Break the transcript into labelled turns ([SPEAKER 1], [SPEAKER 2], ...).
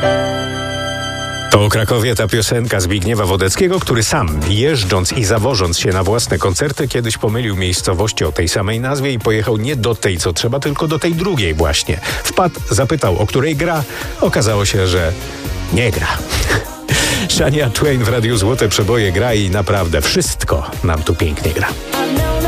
[SPEAKER 1] To o Krakowie ta piosenka Zbigniewa Wodeckiego, który sam, jeżdżąc i zawożąc się na własne koncerty, kiedyś pomylił miejscowości o tej samej nazwie i pojechał nie do tej, co trzeba, tylko do tej drugiej właśnie. Wpadł, zapytał, o której gra. Okazało się, że nie gra. Shania Twain w Radiu Złote Przeboje gra i naprawdę wszystko nam tu pięknie gra.